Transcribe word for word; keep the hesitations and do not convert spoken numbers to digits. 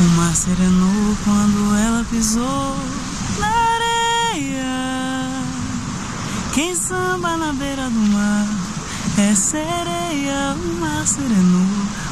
O mar serenou quando ela pisou na areia. Quem samba na beira do mar é sereia. O mar serenou